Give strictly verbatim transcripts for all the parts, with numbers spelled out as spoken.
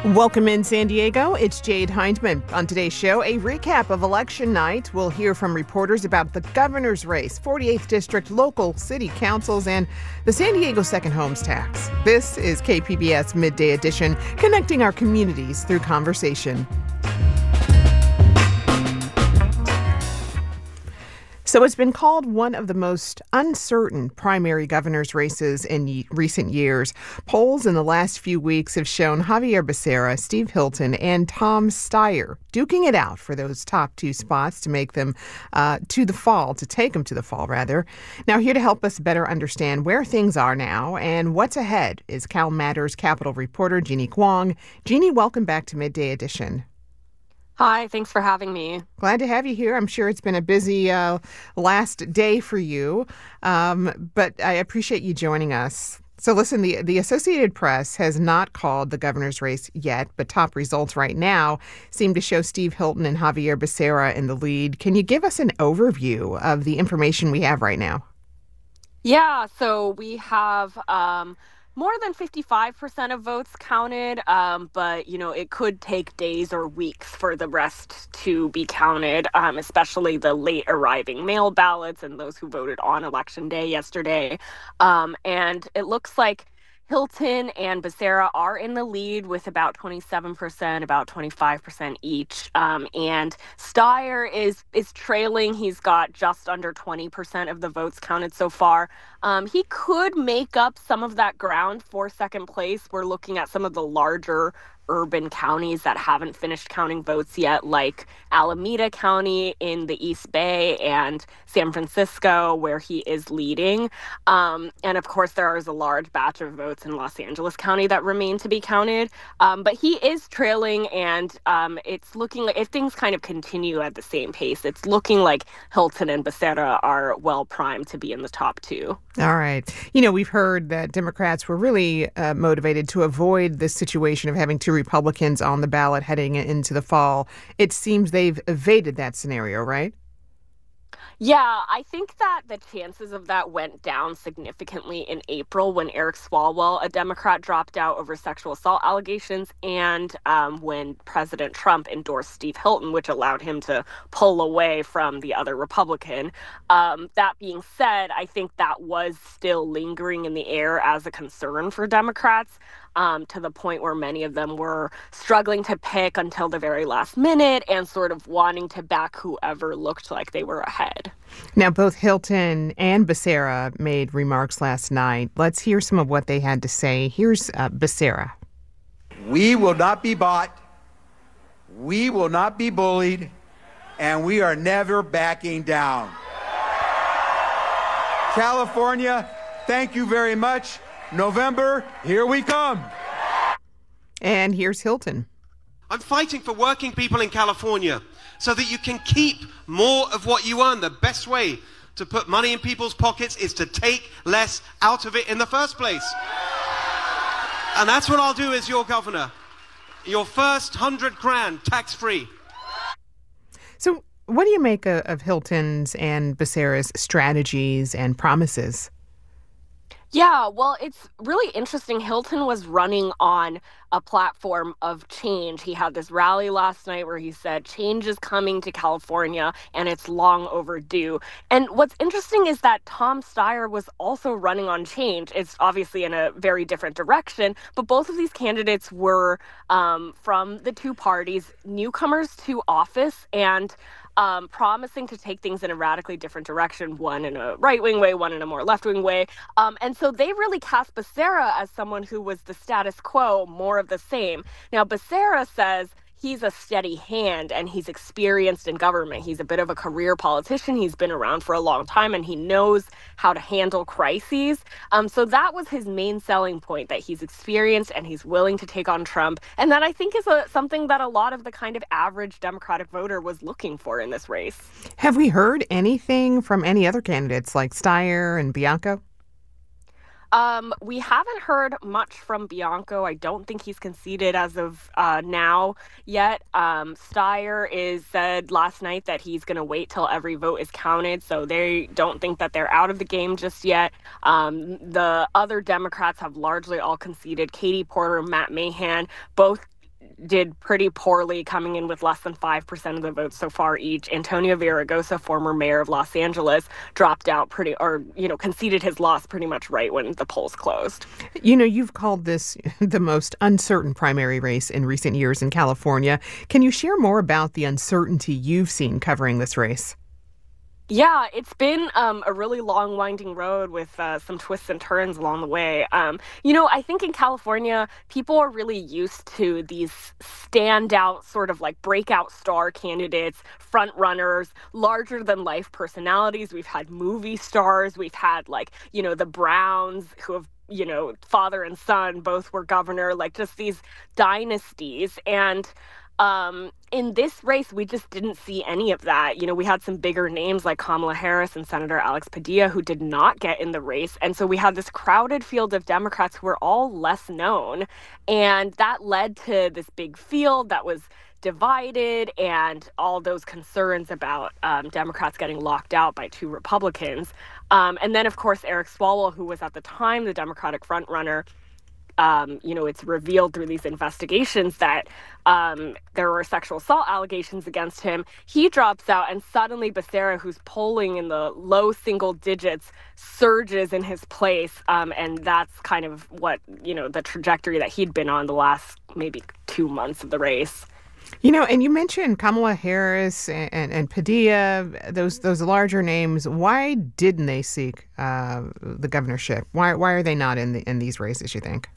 Welcome in San Diego. It's Jade Hindman. On today's show, a recap of election night. We'll hear from reporters about the governor's race, forty-eighth District, local city councils, and the San Diego second homes tax. This is K P B S Midday Edition, connecting our communities through conversation. So it's been called one of the most uncertain primary governor's races in y- recent years. Polls in the last few weeks have shown Xavier Becerra, Steve Hilton, and Tom Steyer duking it out for those top two spots to make them uh, to the fall, to take them to the fall, rather. Now, here to help us better understand where things are now and what's ahead is Cal Matters Capitol reporter Jeannie Kwong. Jeannie, welcome back to Midday Edition. Hi, thanks for having me. Glad to have you here. I'm sure it's been a busy uh, last day for you, um, but I appreciate you joining us. So listen, the, the Associated Press has not called the governor's race yet, but top results right now seem to show Steve Hilton and Xavier Becerra in the lead. Can you give us an overview of the information we have right now? Yeah, so we have um, more than fifty-five percent of votes counted, um, but, you know, it could take days or weeks for the rest to be counted, um, especially the late arriving mail ballots and those who voted on Election Day yesterday. Um, and it looks like Hilton and Becerra are in the lead with about twenty-seven percent, about twenty-five percent each. Um, and Steyer is is trailing. He's got just under twenty percent of the votes counted so far. Um, he could make up some of that ground for second place. We're looking at some of the larger urban counties that haven't finished counting votes yet, like Alameda County in the East Bay and San Francisco, where he is leading. Um, and of course, there is a large batch of votes in Los Angeles County that remain to be counted. Um, but he is trailing, and um, it's looking like if things kind of continue at the same pace, it's looking like Hilton and Becerra are well primed to be in the top two. All right. You know, we've heard that Democrats were really uh, motivated to avoid this situation of having two Republicans on the ballot heading into the fall. It seems they've evaded that scenario, right? Yeah, I think that the chances of that went down significantly in April when Eric Swalwell, a Democrat, dropped out over sexual assault allegations, and um, when President Trump endorsed Steve Hilton, which allowed him to pull away from the other Republican. Um, that being said, I think that was still lingering in the air as a concern for Democrats. Um, to the point where many of them were struggling to pick until the very last minute and sort of wanting to back whoever looked like they were ahead. Now, both Hilton and Becerra made remarks last night. Let's hear some of what they had to say. Here's uh, Becerra. We will not be bought. We will not be bullied. And we are never backing down. California, thank you very much. November, here we come. And here's Hilton. I'm fighting for working people in California so that you can keep more of what you earn. The best way to put money in people's pockets is to take less out of it in the first place. And that's what I'll do as your governor. Your first hundred grand tax-free. So what do you make of, of Hilton's and Becerra's strategies and promises? Yeah, well, it's really interesting. Hilton was running on a platform of change. He had this rally last night where he said change is coming to California and it's long overdue. And what's interesting is that Tom Steyer was also running on change. It's obviously in a very different direction, but both of these candidates were um, from the two parties, newcomers to office, and Um, promising to take things in a radically different direction, one in a right-wing way, one in a more left-wing way. Um, and so they really cast Becerra as someone who was the status quo, more of the same. Now, Becerra says he's a steady hand and he's experienced in government. He's a bit of a career politician. He's been around for a long time and he knows how to handle crises. Um, so that was his main selling point, that he's experienced and he's willing to take on Trump. And that I think is a, something that a lot of the kind of average Democratic voter was looking for in this race. Have we heard anything from any other candidates like Steyer and Bianco? Um, we haven't heard much from Bianco. I don't think he's conceded as of uh, now yet. Um, Steyer is said last night that he's going to wait till every vote is counted, so they don't think that they're out of the game just yet. Um, the other Democrats have largely all conceded. Katie Porter, Matt Mahan, both did pretty poorly, coming in with less than five percent of the votes so far each. Antonio Villaraigosa, former mayor of Los Angeles, dropped out pretty, or, you know, conceded his loss pretty much right when the polls closed. You know, you've called this the most uncertain primary race in recent years in California. Can you share more about the uncertainty you've seen covering this race? Yeah, it's been um, a really long, winding road with uh, some twists and turns along the way. Um, you know, I think in California, people are really used to these standout sort of like breakout star candidates, front runners, larger than life personalities. We've had movie stars. We've had like, you know, the Browns who have, you know, father and son both were governor, like just these dynasties. And Um, in this race, we just didn't see any of that. You know, we had some bigger names like Kamala Harris and Senator Alex Padilla who did not get in the race. And so we had this crowded field of Democrats who were all less known. And that led to this big field that was divided and all those concerns about um, Democrats getting locked out by two Republicans. Um, and then, of course, Eric Swalwell, who was at the time the Democratic frontrunner, Um, you know, it's revealed through these investigations that um, there were sexual assault allegations against him. He drops out, and suddenly Becerra, who's polling in the low single digits, surges in his place. Um, and that's kind of what, you know, the trajectory that he'd been on the last maybe two months of the race. You know, and you mentioned Kamala Harris and, and, and Padilla, those those larger names. Why didn't they seek uh, the governorship? Why why are they not in the, in these races, you think?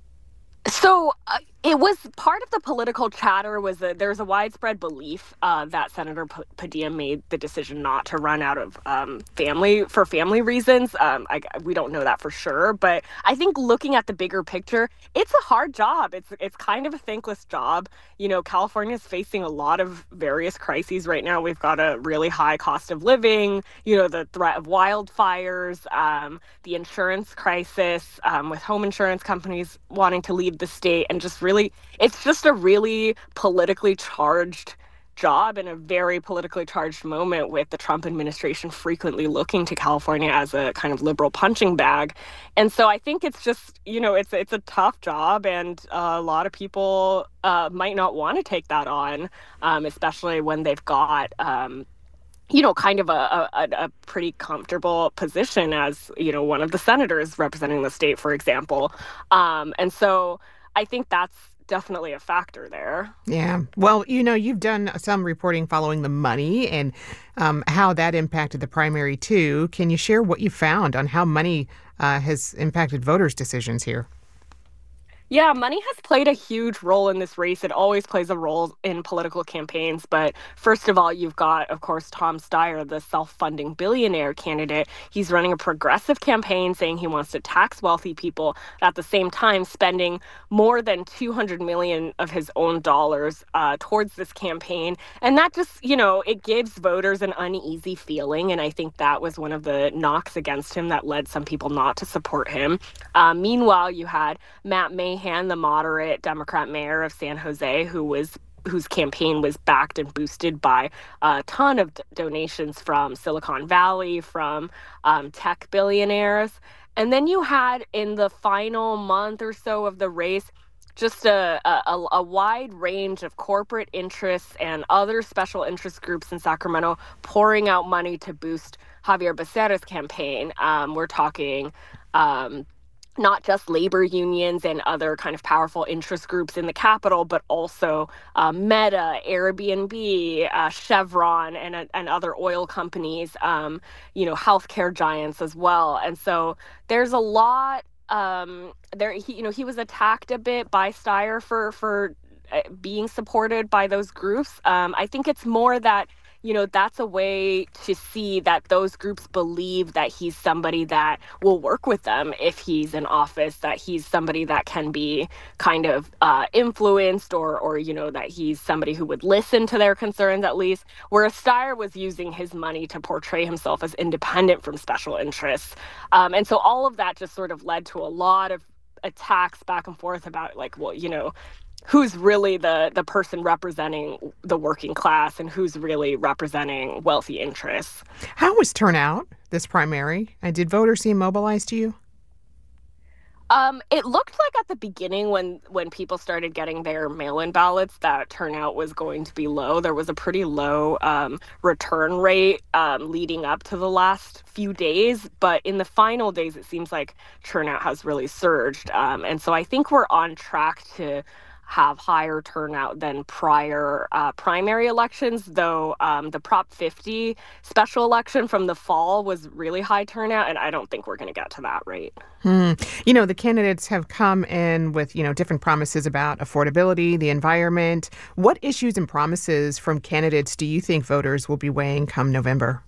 So uh, it was part of the political chatter was that there's a widespread belief uh, that Senator P- Padilla made the decision not to run out of um, family for family reasons. Um, I, we don't know that for sure, but I think looking at the bigger picture, it's a hard job. It's it's kind of a thankless job. You know, California is facing a lot of various crises right now. We've got a really high cost of living, you know, the threat of wildfires, um, the insurance crisis um, with home insurance companies wanting to leave the state, and just really, it's just a really politically charged job and a very politically charged moment with the Trump administration frequently looking to California as a kind of liberal punching bag. And so I think it's just, you know, it's it's a tough job, and uh, a lot of people uh, might not want to take that on, um, especially when they've got um, you know, kind of a, a, a pretty comfortable position as, you know, one of the senators representing the state, for example. Um, and so I think that's definitely a factor there. Yeah. Well, you know, you've done some reporting following the money and um, how that impacted the primary, too. Can you share what you found on how money uh, has impacted voters' decisions here? Yeah, money has played a huge role in this race. It always plays a role in political campaigns. But first of all, you've got, of course, Tom Steyer, the self-funding billionaire candidate. He's running a progressive campaign saying he wants to tax wealthy people, at the same time spending more than two hundred million dollars of his own dollars uh, towards this campaign. And that just, you know, it gives voters an uneasy feeling. And I think that was one of the knocks against him that led some people not to support him. Uh, meanwhile, you had Matt Mahan, the moderate Democrat mayor of San Jose, who was whose campaign was backed and boosted by a ton of d- donations from Silicon Valley, from um, tech billionaires. And then you had, in the final month or so of the race, just a, a, a wide range of corporate interests and other special interest groups in Sacramento pouring out money to boost Javier Becerra's campaign. Um, we're talking Um, not just labor unions and other kind of powerful interest groups in the Capitol, but also uh, Meta, Airbnb, uh, Chevron, and and other oil companies, um, you know, healthcare giants as well. And so there's a lot um, there. He, you know, he was attacked a bit by Steyer for for being supported by those groups. Um, I think it's more that, you know, that's a way to see that those groups believe that he's somebody that will work with them if he's in office, that he's somebody that can be kind of uh, influenced or, or, you know, that he's somebody who would listen to their concerns at least, whereas Steyer was using his money to portray himself as independent from special interests. Um, and so all of that just sort of led to a lot of attacks back and forth about, like, well, you know, who's really the the person representing the working class and who's really representing wealthy interests. How was turnout this primary? And did voters seem mobilized to you? Um, it looked like at the beginning when when people started getting their mail-in ballots that turnout was going to be low. There was a pretty low um, return rate um, leading up to the last few days, but in the final days, it seems like turnout has really surged. Um, and so I think we're on track to have higher turnout than prior uh, primary elections, though um, the Prop fifty special election from the fall was really high turnout, and I don't think we're going to get to that rate. Hmm. You know, the candidates have come in with, you know, different promises about affordability, the environment. What issues and promises from candidates do you think voters will be weighing come November?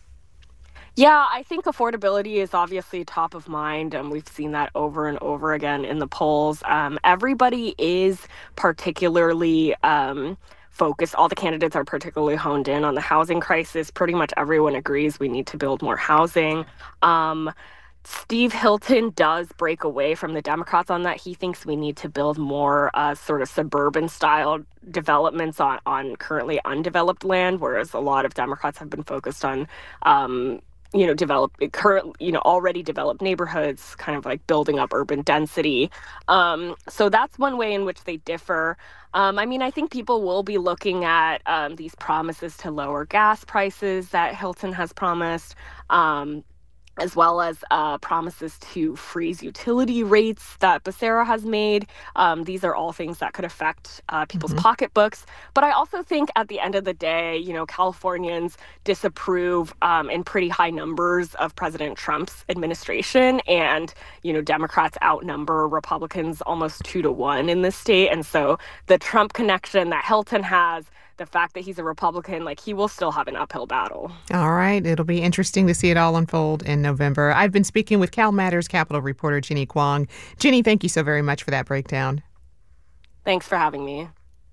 Yeah, I think affordability is obviously top of mind, and we've seen that over and over again in the polls. Um, everybody is particularly um, focused. All the candidates are particularly honed in on the housing crisis. Pretty much everyone agrees we need to build more housing. Um, Steve Hilton does break away from the Democrats on that. He thinks we need to build more uh, sort of suburban style developments on, on currently undeveloped land, whereas a lot of Democrats have been focused on um, you know, develop current, you know, already developed neighborhoods, kind of like building up urban density. Um, so that's one way in which they differ. Um, I mean, I think people will be looking at um, these promises to lower gas prices that Hilton has promised. Um, as well as uh, promises to freeze utility rates that Becerra has made. Um, these are all things that could affect uh, people's mm-hmm. pocketbooks. But I also think at the end of the day, you know, Californians disapprove um, in pretty high numbers of President Trump's administration. And, you know, Democrats outnumber Republicans almost two to one in this state. And so the Trump connection that Hilton has, the fact that he's a Republican, like he will still have an uphill battle. All right. It'll be interesting to see it all unfold in November. I've been speaking with Cal Matters Capitol reporter Ginny Kwong. Ginny, thank you so very much for that breakdown. Thanks for having me.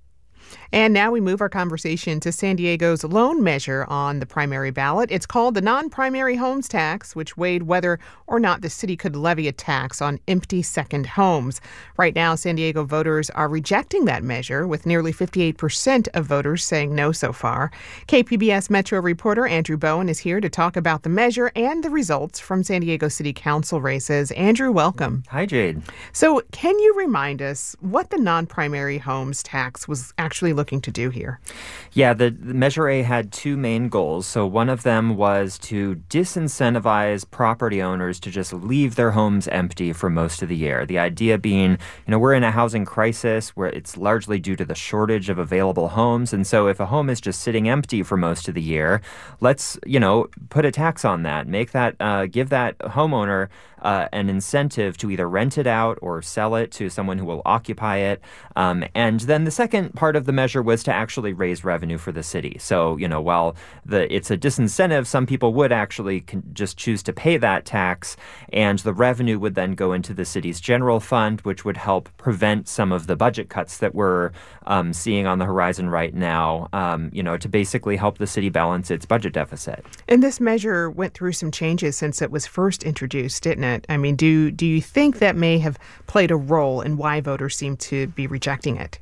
And now we move our conversation to San Diego's lone measure on the primary ballot. It's called the non-primary homes tax, which weighed whether or not the city could levy a tax on empty second homes. Right now, San Diego voters are rejecting that measure, with nearly fifty-eight percent of voters saying no so far. K P B S Metro reporter Andrew Bowen is here to talk about the measure and the results from San Diego City Council races. Andrew, welcome. Hi, Jade. So can you remind us what the non-primary homes tax was actually looking to do here? Yeah, the, the Measure A had two main goals. So one of them was to disincentivize property owners to just leave their homes empty for most of the year. The idea being, you know, we're in a housing crisis where it's largely due to the shortage of available homes. And so if a home is just sitting empty for most of the year, let's, you know, put a tax on that, make that, uh, give that homeowner Uh, an incentive to either rent it out or sell it to someone who will occupy it. Um, and then the second part of the measure was to actually raise revenue for the city. So, you know, while the it's a disincentive, some people would actually con- just choose to pay that tax, and the revenue would then go into the city's general fund, which would help prevent some of the budget cuts that we're um, seeing on the horizon right now, um, you know, to basically help the city balance its budget deficit. And this measure went through some changes since it was first introduced, didn't it? I mean, do do you think that may have played a role in why voters seem to be rejecting it?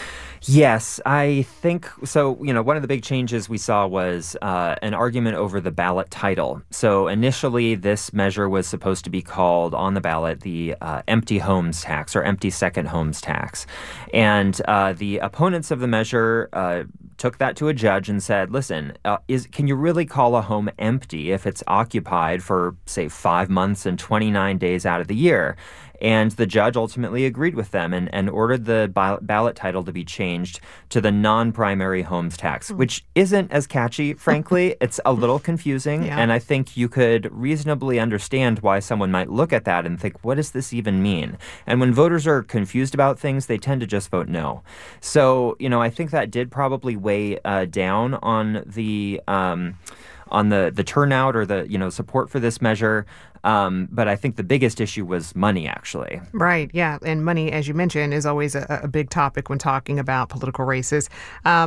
Yes, I think so. You know, one of the big changes we saw was uh, an argument over the ballot title. So initially, this measure was supposed to be called on the ballot the uh, empty homes tax or empty second homes tax. And uh, the opponents of the measure uh, took that to a judge and said, listen, uh, is can you really call a home empty if it's occupied for, say, five months and twenty-nine days out of the year? And the judge ultimately agreed with them and, and ordered the ballot title to be changed to the non-primary homes tax, which isn't as catchy, frankly. It's a little confusing. Yeah. And I think you could reasonably understand why someone might look at that and think, what does this even mean? And when voters are confused about things, they tend to just vote no. So, you know, I think that did probably weigh uh, down on the um, on the, the turnout or the, you know, support for this measure. Um, but I think the biggest issue was money, actually. Right, yeah. And money, as you mentioned, is always a, a big topic when talking about political races. Um,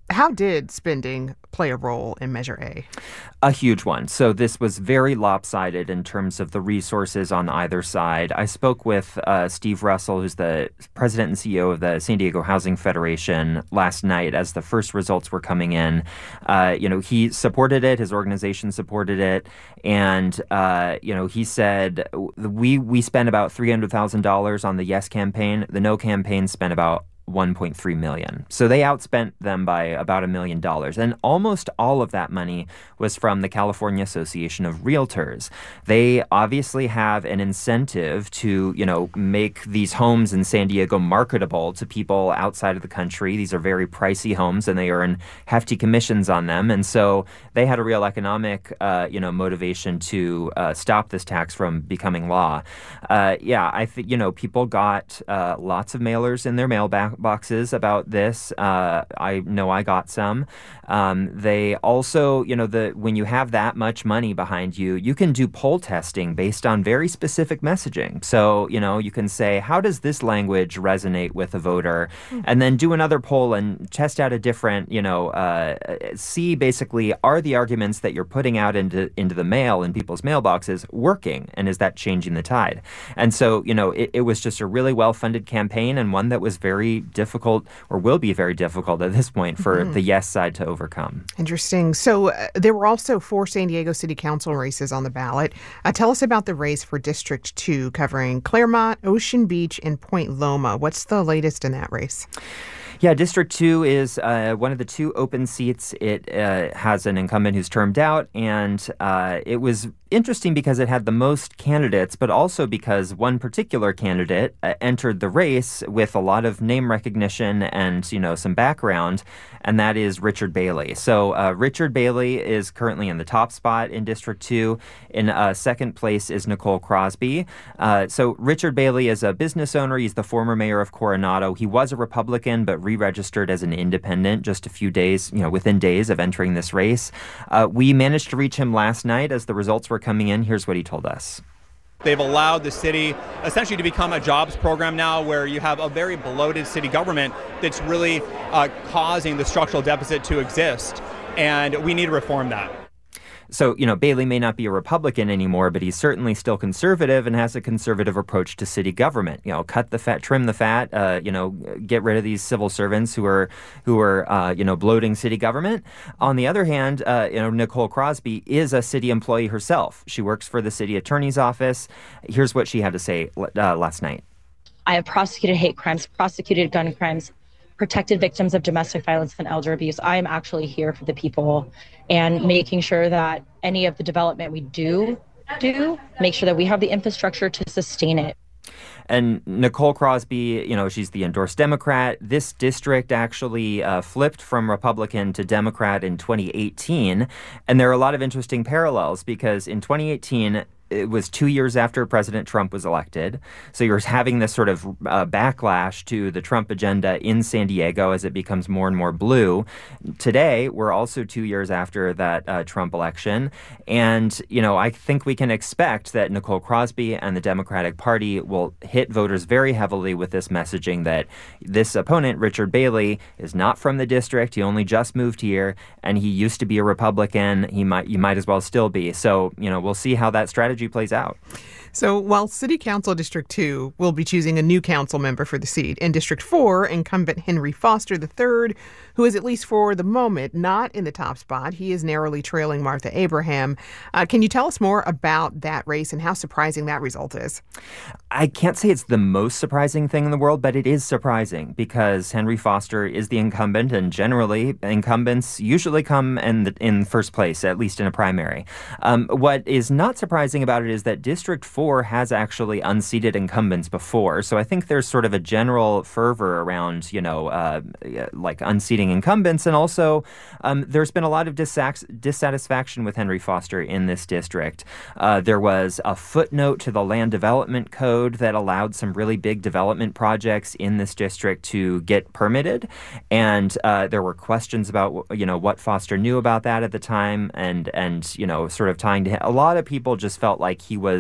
how did spending play a role in Measure A? A huge one. So this was very lopsided in terms of the resources on either side. I spoke with uh, Steve Russell, who's the president and C E O of the San Diego Housing Federation, last night as the first results were coming in. Uh, you know, he supported it. His organization supported it. And, uh, you know, he said, we, we spent about three hundred thousand dollars on the Yes campaign. The No campaign spent about one point three million dollars. So they outspent them by about a million dollars. And almost all of that money was from the California Association of Realtors. They obviously have an incentive to, you know, make these homes in San Diego marketable to people outside of the country. These are very pricey homes and they earn hefty commissions on them. And so they had a real economic, uh, you know, motivation to uh, stop this tax from becoming law. Uh, yeah, I think, you know, people got uh, lots of mailers in their mailbag boxes about this. Uh, I know I got some. Um, they also, you know, the when you have that much money behind you, you can do poll testing based on very specific messaging. So, you know, you can say, how does this language resonate with a voter? Mm-hmm. And then do another poll and test out a different, you know, uh, see basically, are the arguments that you're putting out into, into the mail in people's mailboxes working? And is that changing the tide? And so, you know, it, it was just a really well-funded campaign and one that was very difficult or will be very difficult at this point for mm-hmm. the yes side to overcome. Interesting. So uh, there were also four San Diego City Council races on the ballot. Uh, tell us about the race for District two covering Claremont, Ocean Beach, and Point Loma. What's the latest in that race? Yeah, District two is uh, one of the two open seats. It uh, has an incumbent who's termed out, and uh, it was interesting because it had the most candidates, but also because one particular candidate uh, entered the race with a lot of name recognition and, you know, some background, and that is Richard Bailey. So uh, Richard Bailey is currently in the top spot in District two. In uh, second place is Nicole Crosby. Uh, so Richard Bailey is a business owner. He's the former mayor of Coronado. He was a Republican, but re-registered as an independent just a few days, you know, within days of entering this race. Uh, we managed to reach him last night as the results were coming in. Here's what he told us. They've allowed the city essentially to become a jobs program now where you have a very bloated city government that's really uh, causing the structural deficit to exist. And we need to reform that. So, you know, Bailey may not be a Republican anymore, but he's certainly still conservative and has a conservative approach to city government. You know, cut the fat, trim the fat, uh, you know, get rid of these civil servants who are, who are, uh, you know, bloating city government. On the other hand, uh, you know, Nicole Crosby is a city employee herself. She works for the city attorney's office. Here's what she had to say uh, last night. I have prosecuted hate crimes, prosecuted gun crimes, protected victims of domestic violence and elder abuse. I am actually here for the people and making sure that any of the development we do do, make sure that we have the infrastructure to sustain it. And Nicole Crosby, you know, she's the endorsed Democrat. This district actually uh, flipped from Republican to Democrat in twenty eighteen. And there are a lot of interesting parallels because in twenty eighteen, it was two years after President Trump was elected. So you're having this sort of uh, backlash to the Trump agenda in San Diego as it becomes more and more blue. Today, we're also two years after that uh, Trump election. And, you know, I think we can expect that Nicole Crosby and the Democratic Party will hit voters very heavily with this messaging that this opponent, Richard Bailey, is not from the district. He only just moved here, and he used to be a Republican. He might, you might as well still be. So, you know, we'll see how that strategy plays out. So while City Council District two will be choosing a new council member for the seat, in District four, incumbent Henry Foster the third, who is at least for the moment not in the top spot, he is narrowly trailing Martha Abraham. Uh, can you tell us more about that race and how surprising that result is? I can't say it's the most surprising thing in the world, but it is surprising because Henry Foster is the incumbent, and generally incumbents usually come in the, in first place, at least in a primary. Um, what is not surprising about it is that District four has actually unseated incumbents before, so I think there's sort of a general fervor around, you know, uh, like unseating incumbents, and also um, there's been a lot of dissax- dissatisfaction with Henry Foster in this district. Uh, there was a footnote to the Land Development Code that allowed some really big development projects in this district to get permitted, and uh, there were questions about, you know, what Foster knew about that at the time, and and you know, sort of tying to him. A lot of people just felt like he was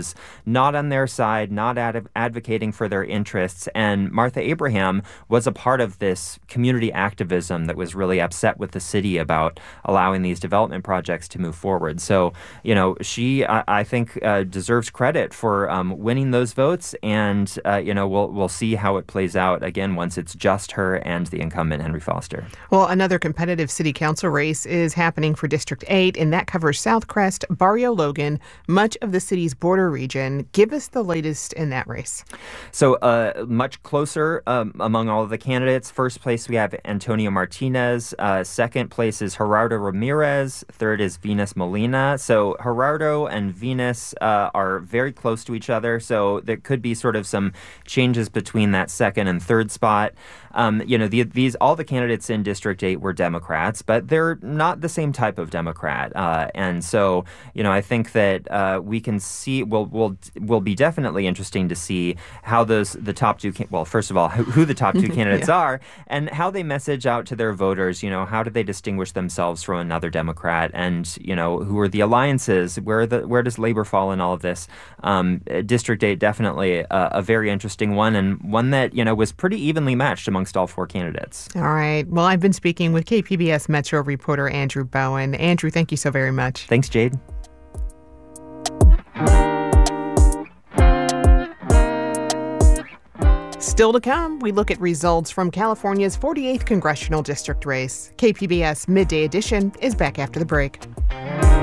not on their side, not ad- advocating for their interests. And Martha Abraham was a part of this community activism that was really upset with the city about allowing these development projects to move forward. So, you know, she, I, I think, uh, deserves credit for um, winning those votes. And, uh, you know, we'll, we'll see how it plays out, again, once it's just her and the incumbent, Henry Foster. Well, another competitive city council race is happening for District eight, and that covers Southcrest, Barrio Logan, much of the city's border region. Give us the latest in that race. So uh, much closer um, among all of the candidates. First place, we have Antonio Martinez. Uh, second place is Gerardo Ramirez. Third is Venus Molina. So Gerardo and Venus uh, are very close to each other. So there could be sort of some changes between that second and third spot. Um, you know, the, these all the candidates in District eight were Democrats, but they're not the same type of Democrat. Uh, and so, you know, I think that uh, we can see, will will will be definitely interesting to see how those, the top two, well, first of all, who, who the top two candidates yeah. are and how they message out to their voters. You know, how do they distinguish themselves from another Democrat? And, you know, who are the alliances? Where the where does labor fall in all of this? Um, District eight, definitely a, a very interesting one, and one that, you know, was pretty evenly matched amongst all four candidates. All right. Well, I've been speaking with K P B S Metro reporter Andrew Bowen. Andrew, thank you so very much. Thanks, Jade. Still to come, we look at results from California's forty-eighth congressional district race. K P B S Midday Edition is back after the break.